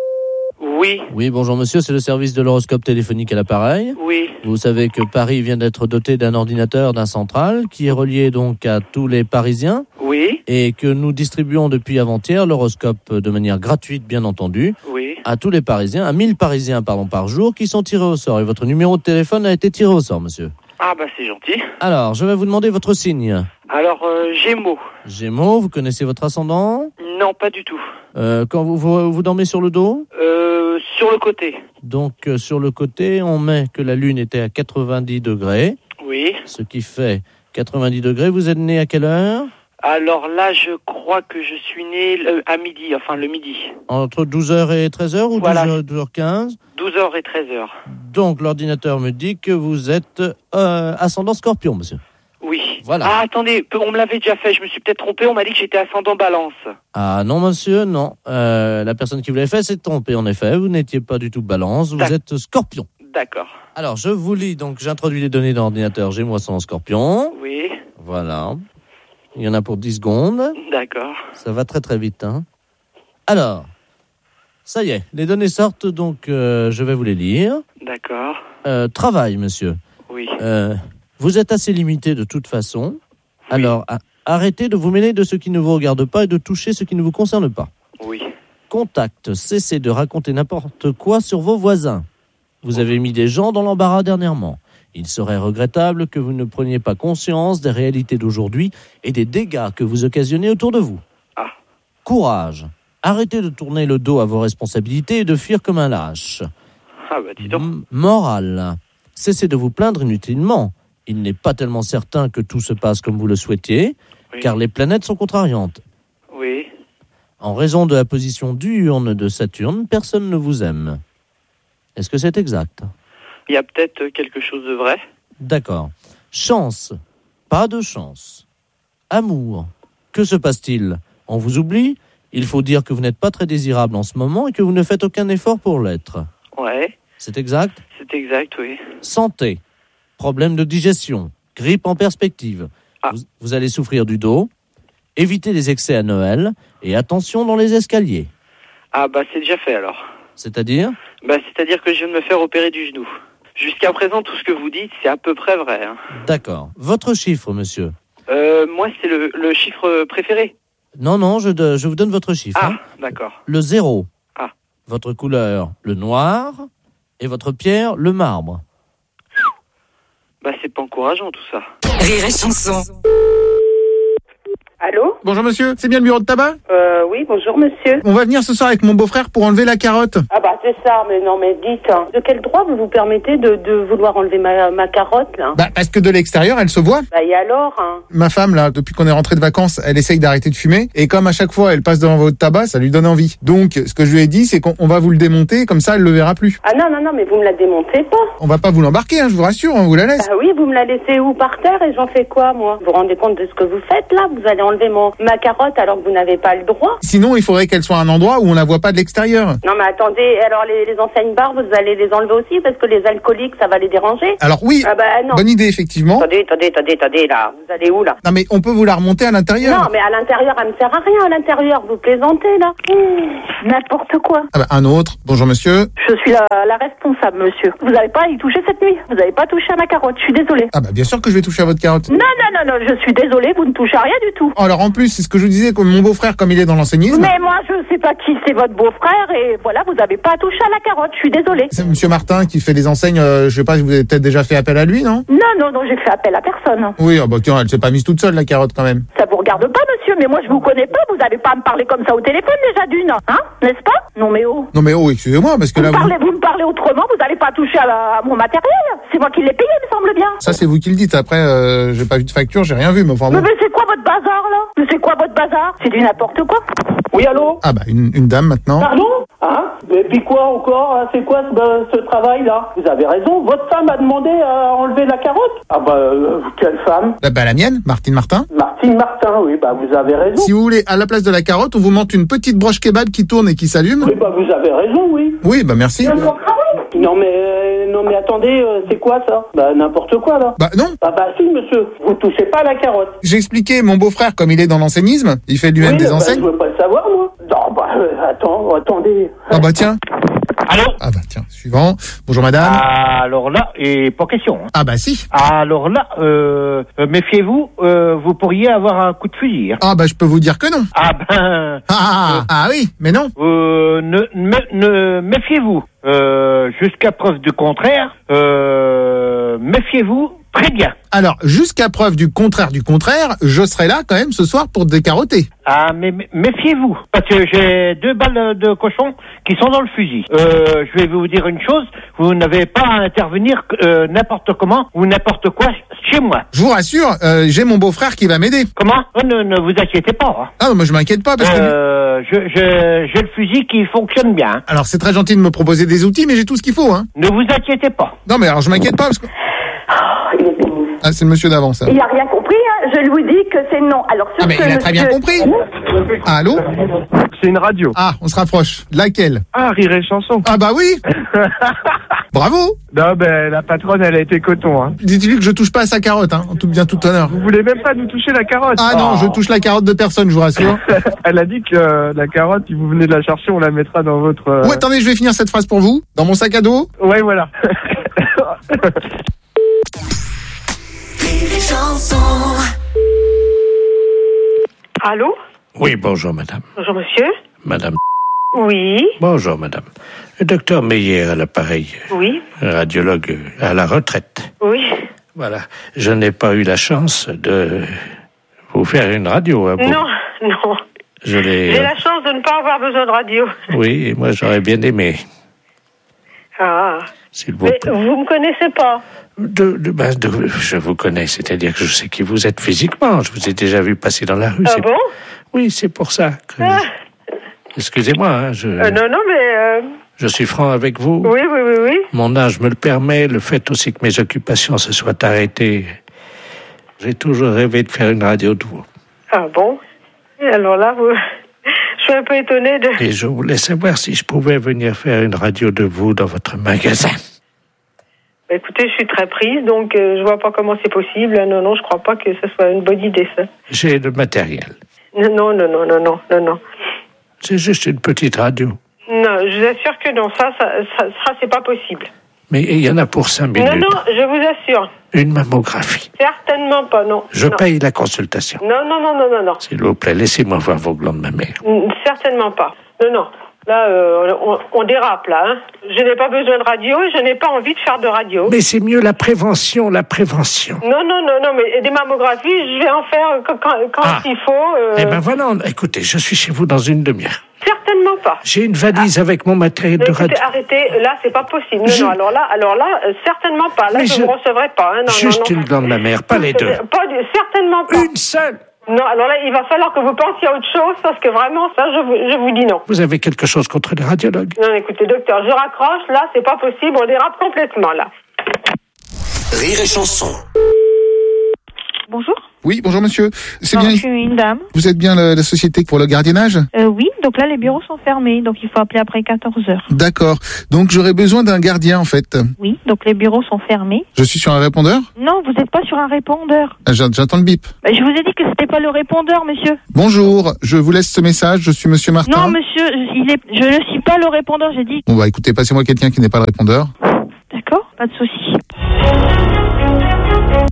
Oui. Oui, bonjour monsieur, c'est le service de l'horoscope téléphonique à l'appareil. Oui. Vous savez que Paris vient d'être doté d'un ordinateur, d'un central, qui est relié donc à tous les Parisiens. Oui. Et que nous distribuons depuis avant-hier l'horoscope de manière gratuite, bien entendu. Oui. À tous les Parisiens, à 1000 Parisiens par jour, qui sont tirés au sort. Et votre numéro de téléphone a été tiré au sort, monsieur. Ah bah c'est gentil. Alors, je vais vous demander votre signe. Alors, Gémeaux. Gémeaux, vous connaissez votre ascendant? Non, pas du tout. Quand vous dormez sur le dos? Sur le côté. Donc, sur le côté, on met que la Lune était à 90 degrés. Oui. Ce qui fait 90 degrés. Vous êtes né à quelle heure? Alors là, je crois que je suis né à midi, enfin le midi. Entre 12h et 13h ou voilà. 12h15? 12h et 13h. Donc, l'ordinateur me dit que vous êtes ascendant Scorpion, monsieur. Oui. Voilà. Ah, attendez, on me l'avait déjà fait, je me suis peut-être trompé, on m'a dit que j'étais ascendant Balance. Ah non, monsieur, non. La personne qui vous l'avait fait s'est trompée, en effet. Vous n'étiez pas du tout Balance, vous êtes Scorpion. D'accord. Alors, je vous lis, donc j'introduis les données dans l'ordinateur. Gémeaux ascendant Scorpion. Oui. Voilà. Il y en a pour 10 secondes. D'accord. Ça va très très vite, hein. Alors, ça y est, les données sortent, donc je vais vous les lire. D'accord. Travail, monsieur. Oui. Vous êtes assez limité de toute façon. Oui. Alors, arrêtez de vous mêler de ce qui ne vous regarde pas et de toucher ce qui ne vous concerne pas. Oui. Contact, cessez de raconter n'importe quoi sur vos voisins. Vous avez mis des gens dans l'embarras dernièrement. Il serait regrettable que vous ne preniez pas conscience des réalités d'aujourd'hui et des dégâts que vous occasionnez autour de vous. Ah. Courage. Arrêtez de tourner le dos à vos responsabilités et de fuir comme un lâche. Ah bah dis donc. Morale. Cessez de vous plaindre inutilement. Il n'est pas tellement certain que tout se passe comme vous le souhaitiez, oui. Car les planètes sont contrariantes. Oui. En raison de la position diurne de Saturne, personne ne vous aime. Est-ce que c'est exact? Il y a peut-être quelque chose de vrai. D'accord. Chance. Pas de chance. Amour. Que se passe-t-il? On vous oublie? Il faut dire que vous n'êtes pas très désirable en ce moment et que vous ne faites aucun effort pour l'être. Ouais. C'est exact? C'est exact, oui. Santé. Problème de digestion. Grippe en perspective. Ah. Vous allez souffrir du dos. Évitez les excès à Noël. Et attention dans les escaliers. Ah bah c'est déjà fait alors. C'est-à-dire? Bah c'est-à-dire que je viens de me faire opérer du genou. Jusqu'à présent, tout ce que vous dites, c'est à peu près vrai. Hein. D'accord. Votre chiffre, monsieur? Moi, c'est le chiffre préféré. Non, je vous donne votre chiffre. Ah, hein. D'accord. Le 0. Ah. Votre couleur, le noir. Et votre pierre, le marbre. Bah, c'est pas encourageant, tout ça. Rire et chanson. Allô? Bonjour monsieur, c'est bien le bureau de tabac? Oui, bonjour monsieur. On va venir ce soir avec mon beau-frère pour enlever la carotte. Ah bah c'est ça, mais non mais dites, hein, de quel droit vous vous permettez de vouloir enlever ma carotte là? Bah parce que de l'extérieur elle se voit. Bah et alors hein? Ma femme là, depuis qu'on est rentré de vacances, elle essaye d'arrêter de fumer et comme à chaque fois elle passe devant votre tabac, ça lui donne envie. Donc ce que je lui ai dit c'est qu'on va vous le démonter, comme ça elle le verra plus. Ah non, mais vous me la démontez pas. On va pas vous l'embarquer, hein, je vous rassure, on vous la laisse. Ah oui, vous me la laissez où par terre et j'en fais quoi moi? Vous vous rendez compte de ce que vous faites là? Vous allez enlever ma carotte alors que vous n'avez pas le droit. Sinon il faudrait qu'elle soit à un endroit où on la voit pas de l'extérieur. Non mais attendez, alors les enseignes bars vous allez les enlever aussi parce que les alcooliques ça va les déranger? Alors oui, ah bah, non. Bonne idée effectivement. Attendez là, vous allez où là? Non mais on peut vous la remonter à l'intérieur. Non mais à l'intérieur elle me sert à rien à l'intérieur, vous plaisantez là. N'importe quoi. Ah bah un autre, bonjour monsieur. Je suis la responsable monsieur. Vous n'allez pas y toucher cette nuit, vous n'avez pas touché à ma carotte, je suis désolée. Ah bah bien sûr que je vais toucher à votre carotte. Non, je suis désolée, vous ne touchez à rien du tout. Alors en plus, c'est ce que je vous disais, comme mon beau-frère, comme il est dans l'enseignisme... Mais moi, je sais pas qui c'est votre beau-frère, et voilà, vous n'avez pas touché à la carotte, je suis désolée. C'est monsieur Martin qui fait les enseignes, je sais pas si vous avez peut-être déjà fait appel à lui, non? Non, j'ai fait appel à personne. Oui, bah tiens, elle s'est pas mise toute seule, la carotte, quand même. Ça vous regarde regarde pas, monsieur, mais moi je vous connais pas, vous n'allez pas me parler comme ça au téléphone déjà d'une, hein, n'est-ce pas? Non mais oh. Non mais oh, excusez-moi, parce que là... Vous me parlez autrement, vous n'allez pas toucher à mon matériel. C'est moi qui l'ai payé, me semble bien. Ça c'est vous qui le dites, après j'ai pas vu de facture, j'ai rien vu, mais enfin bon. Mais c'est quoi votre bazar là? Mais c'est quoi votre bazar? C'est du n'importe quoi. Oui, allô? Ah bah une dame maintenant. Pardon? Hein? Et puis quoi encore? C'est quoi ce travail-là? Vous avez raison, votre femme a demandé à enlever la carotte. Ah bah, quelle femme? Bah la mienne, Martine Martin. Martine Martin, oui, bah vous avez raison. Si vous voulez, à la place de la carotte, on vous monte une petite broche kebab qui tourne et qui s'allume. Oui, bah vous avez raison, oui. Oui, bah merci. Non mais attendez, c'est quoi ça? Bah n'importe quoi là. Bah non. Bah si monsieur, vous touchez pas à la carotte. J'ai expliqué, mon beau-frère, comme il est dans l'enseignisme, il fait lui-même des enseignes. Je veux pas le savoir moi. Non bah attendez. Ah bah tiens. Allô? Ah bah tiens, suivant. Bonjour madame. Alors là, et pas question. Ah bah si. Alors là, méfiez-vous, vous pourriez avoir un coup de fusil. Ah bah je peux vous dire que non. Ah ben... Ah oui, mais non. Méfiez-vous. Jusqu'à preuve du contraire, méfiez-vous très bien. Alors, jusqu'à preuve du contraire, je serai là quand même ce soir pour décarotter. Ah, mais méfiez-vous, parce que j'ai 2 balles de cochon qui sont dans le fusil. Je vais vous dire une chose, vous n'avez pas à intervenir n'importe comment ou n'importe quoi chez moi. Je vous rassure, j'ai mon beau-frère qui va m'aider. Comment? Ne vous inquiétez pas. Hein. Ah, moi je m'inquiète pas parce que... j'ai le fusil qui fonctionne bien. Hein. Alors c'est très gentil de me proposer des outils, mais j'ai tout ce qu'il faut. Hein. Ne vous inquiétez pas. Non mais alors je m'inquiète pas parce que... Ah, c'est le monsieur d'avant, ça. Il n'a rien compris, hein. Je lui dis que c'est non. Alors, mais il a très bien compris. Ah, allô? C'est une radio. Ah, on se rapproche. Laquelle? Ah, Rire et Chanson. Ah bah oui. Bravo. Non, ben la patronne, elle a été coton. Hein. Dites-lui que je touche pas à sa carotte, hein, en tout bien, tout honneur. Vous voulez même pas nous toucher la carotte? Ah non, je touche la carotte de personne, je vous rassure. Elle a dit que la carotte, si vous venez de la chercher, on la mettra dans votre... Ouais, attendez, je vais finir cette phrase pour vous. Dans mon sac à dos. Ouais, voilà. Allô? Oui, bonjour madame. Bonjour monsieur. Madame. Oui. Bonjour madame. Le docteur Meyer à l'appareil. Oui. Radiologue à la retraite. Oui. Voilà. Je n'ai pas eu la chance de vous faire une radio. Non. J'ai la chance de ne pas avoir besoin de radio. Oui, moi j'aurais bien aimé. Ah. S'il vous plaît. Mais vous me connaissez pas? Je vous connais, c'est-à-dire que je sais qui vous êtes physiquement. Je vous ai déjà vu passer dans la rue. Ah bon? Oui, c'est pour ça que... Excusez-moi, hein, non, mais... Je suis franc avec vous. Oui. Mon âge me le permet, le fait aussi que mes occupations se soient arrêtées. J'ai toujours rêvé de faire une radio de vous. Ah bon? Et alors là, je suis un peu étonnée de... Et je voulais savoir si je pouvais venir faire une radio de vous dans votre magasin. Écoutez, je suis très prise, donc je vois pas comment c'est possible. Non, je crois pas que ce soit une bonne idée, ça. J'ai le matériel. Non. C'est juste une petite radio. Non, je vous assure que non, ça c'est pas possible. Mais il y en a pour 5 minutes. Non, je vous assure. Une mammographie. Certainement pas, non. Je paye la consultation. Non. S'il vous plaît, laissez-moi voir vos glandes mammaires. Certainement pas. Non. Là, on dérape, là. Hein. Je n'ai pas besoin de radio et je n'ai pas envie de faire de radio. Mais c'est mieux la prévention. Non, mais des mammographies, je vais en faire quand il faut. Eh ben voilà, écoutez, je suis chez vous dans une demi-heure. Certainement pas. J'ai une valise avec mon matériel de radio. Arrêtez, là, c'est pas possible. Non, alors là, certainement pas. Là, je ne recevrai pas. Hein. Juste une glande mammaire, pas les deux. Certainement pas. Une seule. Non, alors là, il va falloir que vous pensiez à autre chose, parce que vraiment, ça, je vous dis non. Vous avez quelque chose contre les radiologues? Non, écoutez, docteur, je raccroche, là, c'est pas possible, on dérape complètement, là. Rire et Chanson. Bonjour. Oui, bonjour monsieur. Je suis une dame. Vous êtes bien la société pour le gardiennage? Oui, donc là les bureaux sont fermés, donc il faut appeler après 14h. D'accord, donc j'aurais besoin d'un gardien en fait. Oui, donc les bureaux sont fermés. Je suis sur un répondeur? Non, vous n'êtes pas sur un répondeur. J'attends le bip. Je vous ai dit que c'était pas le répondeur, monsieur. Bonjour, je vous laisse ce message, je suis monsieur Martin. Non monsieur, je ne suis pas le répondeur, j'ai dit. Bon bah écoutez, passez-moi quelqu'un qui n'est pas le répondeur. D'accord, pas de souci. Oui,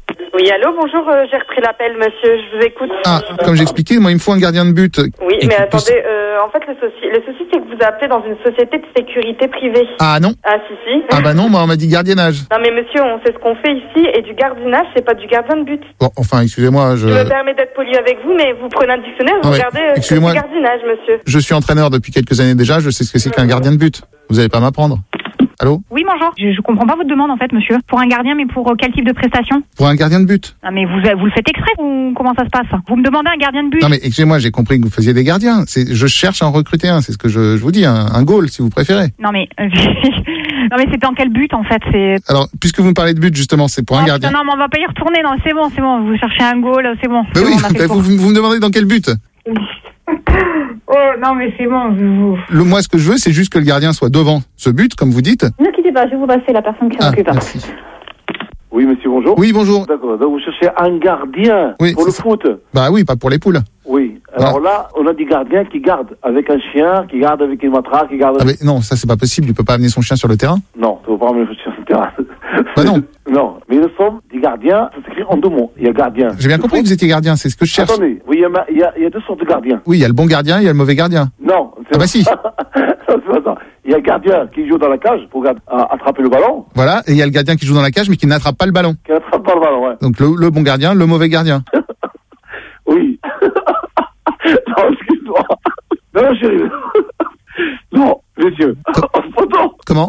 Oui, allô, bonjour, j'ai repris l'appel, monsieur, je vous écoute. Ah, comme j'expliquais, moi, il me faut un gardien de but. Oui, mais attendez, en fait, le souci, c'est que vous appelez dans une société de sécurité privée. Ah non. Ah, si. Ah bah non, moi, on m'a dit gardiennage. Non, mais monsieur, on sait ce qu'on fait ici, et du gardiennage, c'est pas du gardien de but. Bon, enfin, excusez-moi, Je me permets d'être poli avec vous, mais vous prenez un dictionnaire, vous regardez du gardiennage, monsieur. Je suis entraîneur depuis quelques années déjà, je sais ce que c'est qu'un gardien de but. Vous allez pas m'apprendre. Allô? Oui, bonjour. Je comprends pas votre demande, en fait, monsieur. Pour un gardien, mais pour quel type de prestation? Pour un gardien de but. Ah, mais vous le faites exprès ou comment ça se passe? Vous me demandez un gardien de but? Non, mais excusez-moi, j'ai compris que vous faisiez des gardiens. Je cherche à en recruter un, c'est ce que je vous dis, un goal, si vous préférez. Non, mais... non, mais c'est dans quel but, en fait? Alors, puisque vous me parlez de but, justement, c'est pour un gardien. Non, mais on va pas y retourner. Non, c'est bon. Vous cherchez un goal, c'est bon. Mais oui, vous me demandez dans quel but? Oh, non, mais c'est bon. Moi, ce que je veux, c'est juste que le gardien soit devant ce but, comme vous dites. Ne quittez pas, je vais vous passer la personne qui s'en occupe. Merci. Oui, monsieur, bonjour. Oui, bonjour. D'accord, donc vous cherchez un gardien pour le foot? Bah oui, pas pour les poules. Oui, alors là, on a des gardiens qui gardent avec un chien, qui gardent avec une matraque, qui gardent... Ah mais non, ça c'est pas possible, il peut pas amener son chien sur le terrain? Non, il ne peut pas amener son chien sur le terrain. Bah non. Non, mais nous sommes des gardiens, ça s'écrit en deux mots. Il y a gardien. J'ai bien compris que vous étiez gardien, c'est ce que je cherche. Attendez, oui, il y a deux sortes de gardiens. Oui, il y a le bon gardien, il y a le mauvais gardien. Non. Ah bah si. Il y a le gardien qui joue dans la cage pour attraper le ballon. Voilà, et il y a le gardien qui joue dans la cage mais qui n'attrape pas le ballon. Qui n'attrape pas le ballon, ouais. Donc le bon gardien, le mauvais gardien. Oui. Non, excuse-moi. Non, chérie. Non, messieurs. Comment?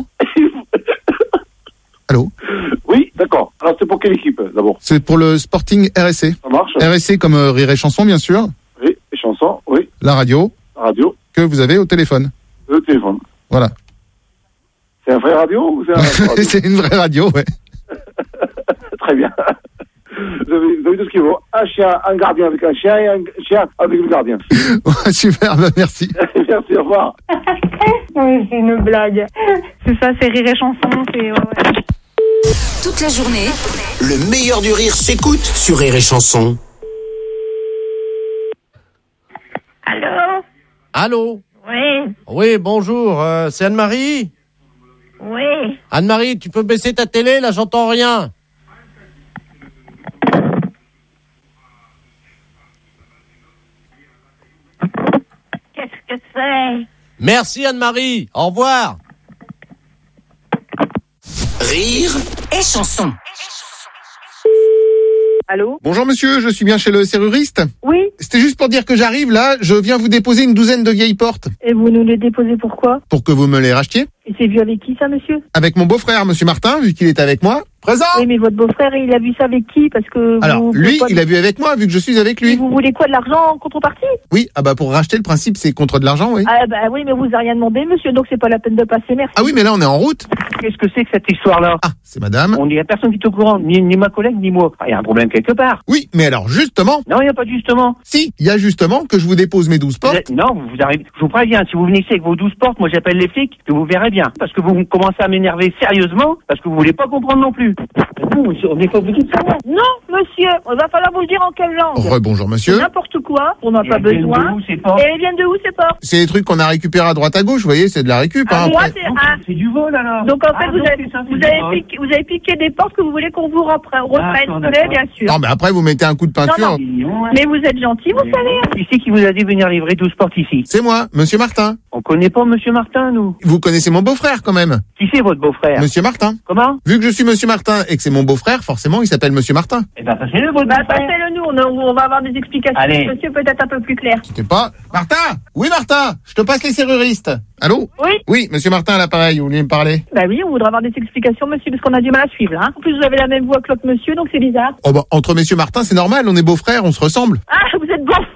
Allô? Oui, d'accord. Alors, c'est pour quelle équipe, d'abord? C'est pour le Sporting RSC. Ça marche. RSC comme Rire et Chanson, bien sûr. Rire et Chanson, oui. La radio. Radio. Que vous avez au téléphone. Le téléphone. Voilà. C'est un vrai radio ou c'est un radio? C'est une vraie radio, ouais. Très bien. Vous avez tout ce qu'il faut. Un chien, un gardien avec un chien et un chien avec le gardien. Super, merci. Merci, au revoir. Oui, c'est une blague. C'est ça, c'est Rire et Chanson, c'est... Ouais. Toute la journée, le meilleur du rire s'écoute sur Rire et Chanson. Allô? Allô? Oui. Oui, bonjour, c'est Anne-Marie? Oui. Anne-Marie, tu peux baisser ta télé, là, j'entends rien. Qu'est-ce que c'est? Merci Anne-Marie, au revoir. Rire et Chanson. Allô? Bonjour monsieur, je suis bien chez le serruriste? Oui. C'était juste pour dire que j'arrive là, je viens vous déposer une douzaine de vieilles portes. Et vous nous les déposez pourquoi? Pour que vous me les rachetiez. Et c'est vu avec qui ça, monsieur? Avec mon beau-frère, monsieur Martin, vu qu'il est avec moi. Présent! Oui, mais votre beau-frère, il a vu ça avec qui? Parce que alors, lui, il a vu avec moi, vu que je suis avec lui. Et vous voulez quoi, de l'argent en contrepartie? Oui, ah bah pour racheter, le principe, c'est contre de l'argent, oui. Ah bah oui, mais vous n'avez rien demandé, monsieur, donc c'est pas la peine de passer, merci. Ah oui, mais là, on est en route. Qu'est-ce que c'est que cette histoire-là? Ah, c'est madame. On n'y a personne qui est au courant, ni ma collègue, ni moi. Il y a un problème quelque part. Oui, mais alors, justement. Non, il n'y a pas de justement. Si, il y a justement que je vous dépose mes 12 portes. Non, vous arrivez, je vous préviens, si vous venez ici avec vos 12 portes, moi j'appelle les flics, que vous verrez bien. Parce que vous commencez à m'énerver sérieusement, parce que vous voulez pas comprendre non plus. Vous, on n'est pas obligé de savoir. Non, monsieur, il va falloir vous le dire en quelle langue. Rebonjour, monsieur. C'est n'importe quoi, on n'a pas besoin. Et elles viennent de où, ces portes? C'est des trucs qu'on a récupérés à droite à gauche, vous voyez, c'est de la récup. Ah, hein, moi, c'est du vol, alors. Donc, en fait, vous avez piqué des portes que vous voulez qu'on vous reprenne, bien sûr. Non, mais après, vous mettez un coup de peinture. Non. Mais vous êtes gentil, vous savez. Qui c'est qui vous a dit venir livrer 12 portes ici? C'est moi, monsieur Martin. On connaît pas monsieur Martin, nous. Vous connaissez mon beau-frère, quand même. Qui c'est votre beau-frère? Monsieur Martin. Comment? Vu que je suis monsieur Martin et que c'est mon beau-frère, forcément, il s'appelle monsieur Martin. Eh ben, passez-le, votre beau-frère. Passez-le nous, on va avoir des explications. Allez. Monsieur, peut-être un peu plus clair. C'était pas... Martin! Oui, Martin! Je te passe les serruristes. Allô? Oui. Oui, monsieur Martin à l'appareil, vous voulez me parler? Bah oui, on voudrait avoir des explications, monsieur, parce qu'on a du mal à suivre, là. En plus, vous avez la même voix que l'autre monsieur, donc c'est bizarre. Oh bah, entre messieurs Martin, c'est normal, on est beaux-frères, on se ressemble. Ah, vous êtes bon.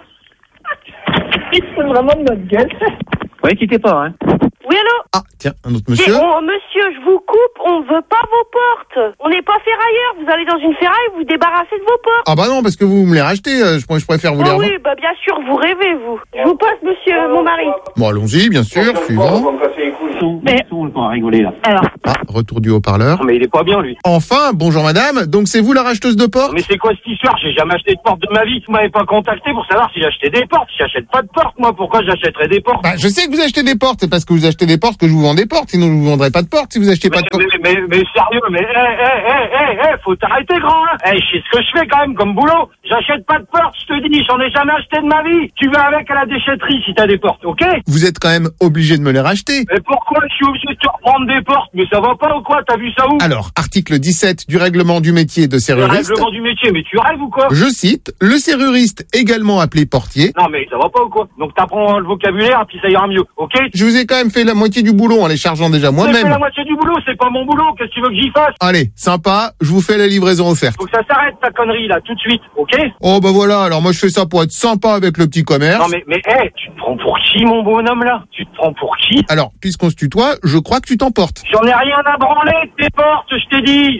Ils se foutent vraiment de notre gueule. Ouais, quittez pas, hein. Oui, allô? Ah, tiens, un autre monsieur. Monsieur, je vous coupe, on veut pas vos portes. On n'est pas ferrailleur. Vous allez dans une ferraille, vous débarrassez de vos portes. Ah bah non, parce que vous me les rachetez, je préfère vous les revendre. Oui, bah bien sûr, vous rêvez, vous. Je vous passe, monsieur, mon mari. Bon, allons-y, bien sûr, suivant. On va rigoler, là. Alors. Ah, retour du haut-parleur. Mais il est pas bien, lui. Enfin, bonjour madame, donc c'est vous la racheteuse de portes? Mais c'est quoi cette histoire? J'ai jamais acheté de porte de ma vie. Vous m'avez pas contacté pour savoir si j'achetais des portes. J'achète pas de portes, moi. Pourquoi j'achèterais des portes? Bah, je sais que vous achetez des portes, c'est parce que vous achetez des portes que je vous vends des portes, sinon je vous vendrai pas de portes si vous achetez pas de portes. Mais sérieux, faut t'arrêter, grand, hein. Je sais ce que je fais quand même comme boulot. J'achète pas de portes, je te dis, j'en ai jamais acheté de ma vie. Tu vas avec à la déchetterie si t'as des portes, ok? Vous êtes quand même obligé de me les racheter. Mais pourquoi je suis obligé de te reprendre des portes? Mais ça va pas ou quoi? T'as vu ça où? Alors, article 17 du règlement du métier de serruriste. Le règlement du métier, mais tu rêves ou quoi? Je cite, le serruriste, également appelé portier. Non mais ça va pas ou quoi? Donc t'apprends le vocabulaire, puis ça ira mieux, ok? Je vous ai quand même fait la moitié du boulot en les chargeant déjà moi-même. J'ai fait la moitié du boulot, c'est pas mon boulot, qu'est-ce que tu veux que j'y fasse? Allez, sympa, je vous fais la livraison offerte. Faut que ça s'arrête ta connerie là, tout de suite, ok? Oh bah voilà, alors moi je fais ça pour être sympa avec le petit commerce. Non mais tu te prends pour qui mon bonhomme là? Tu te prends pour qui? Alors, puisqu'on se tutoie, je crois que tu t'emportes. J'en ai rien à branler de tes portes, je t'ai dit.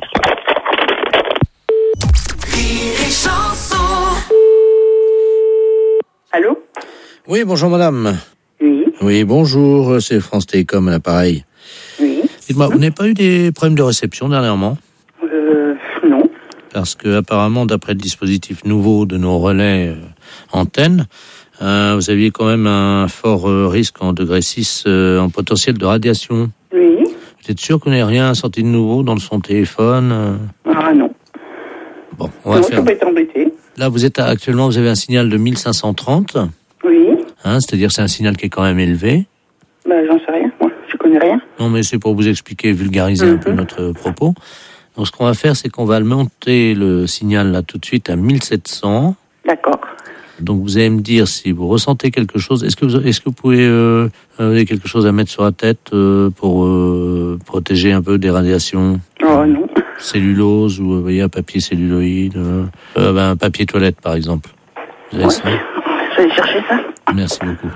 Allô? Oui, bonjour madame. Oui. Oui, bonjour, c'est France Télécom à l'appareil. Oui. Dites-moi, vous n'avez pas eu des problèmes de réception dernièrement? Non. Parce que apparemment, d'après le dispositif nouveau de nos relais antennes, vous aviez quand même un fort risque en degré 6 en potentiel de radiation. Oui. Vous êtes sûr qu'on n'ait rien sorti de nouveau dans son téléphone? Ah non. Bon, on va faire... ça peut être embêté. Là, vous avez un signal de 1530. Oui. C'est-à-dire que c'est un signal qui est quand même élevé. J'en sais rien, moi, je connais rien. Non, mais c'est pour vous expliquer, vulgariser un peu notre propos. Donc, ce qu'on va faire, c'est qu'on va monter le signal là tout de suite à 1700. D'accord. Donc, vous allez me dire si vous ressentez quelque chose. Est-ce que vous pouvez avez quelque chose à mettre sur la tête pour protéger un peu des radiations? Oh non. Cellulose ou vous voyez un papier celluloïde, un papier toilette par exemple. Vous avez ça? Je vais chercher ça. Merci beaucoup.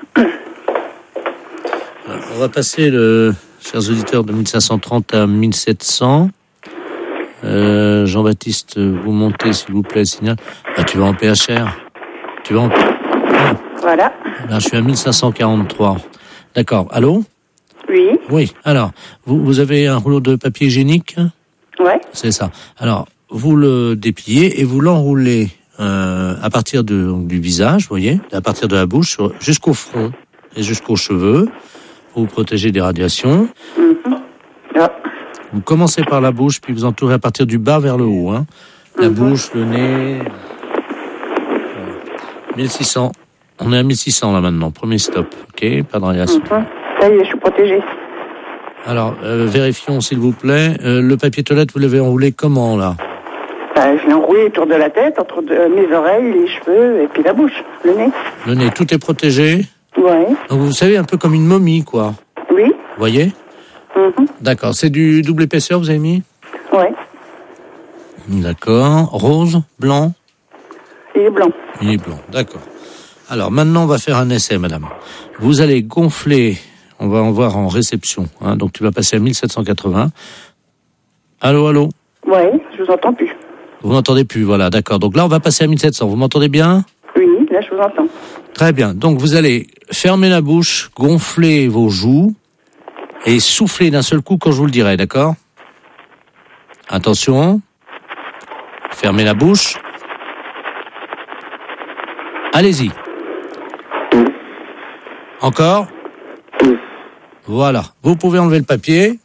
Alors, on va passer, chers auditeurs, de 1530 à 1700. Jean-Baptiste, vous montez s'il vous plaît le signal. Tu vas en PHR. Tu vas en... Voilà. Là, je suis à 1543. D'accord. Allô? Oui. Oui. Alors, vous avez un rouleau de papier hygiénique? Ouais. C'est ça. Alors, vous le dépliez et vous l'enroulez à partir du visage, vous voyez, à partir de la bouche jusqu'au front et jusqu'aux cheveux pour vous protéger des radiations. Vous commencez par la bouche, puis vous entourez à partir du bas vers le haut. Hein. La bouche, le nez... 1600. On est à 1600 là maintenant. Premier stop. OK? Pas de radiation. Ça y est, je suis protégée. Alors, vérifions s'il vous plaît. Le papier toilette, vous l'avez enroulé comment là? Je l'ai enroulé autour de la tête, entre mes oreilles, les cheveux et puis la bouche, le nez. Le nez, tout est protégé? Oui. Donc vous savez, un peu comme une momie, quoi. Oui. Vous voyez? D'accord. C'est du double épaisseur, vous avez mis? Oui. D'accord. Rose? Blanc? Il est blanc. Il est blanc, d'accord. Alors maintenant, on va faire un essai, madame. Vous allez gonfler, on va en voir en réception, hein, donc tu vas passer à 1780. Allô, allô? Oui, je vous entends plus. Vous m'entendez plus, voilà, d'accord. Donc là, on va passer à 1700. Vous m'entendez bien? Oui, là, je vous entends. Très bien. Donc vous allez fermer la bouche, gonfler vos joues et souffler d'un seul coup quand je vous le dirai, d'accord? Attention. Fermez la bouche. Allez-y. Encore. Voilà. Vous pouvez enlever le papier.